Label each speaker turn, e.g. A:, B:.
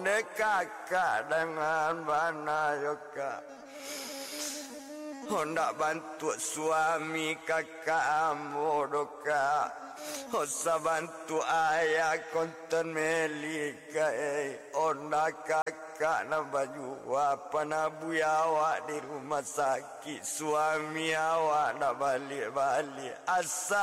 A: Onde kakak dengan mana yoka Honda bantu suami kakak modoka Osa bantu ayah konten melika Onda kakak na baju apa na buya awak di rumah sakit Suami awak na balik-balik Asa